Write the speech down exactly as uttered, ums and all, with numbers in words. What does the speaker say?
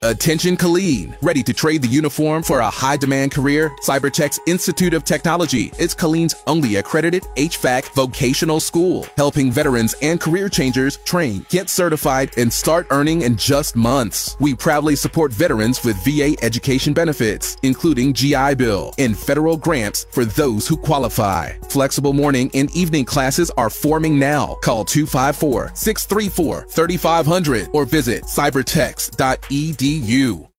Attention Killeen. Ready to trade the uniform for a high-demand career? Cybertech's Institute of Technology is Killeen's only accredited H V A C vocational school, helping veterans and career changers train, get certified, and start earning in just months. We proudly support veterans with V A education benefits, including G I Bill and federal grants for those who qualify. Flexible morning and evening classes are forming now. Call two five four, six three four, three five zero zero or visit cybertex dot e d u.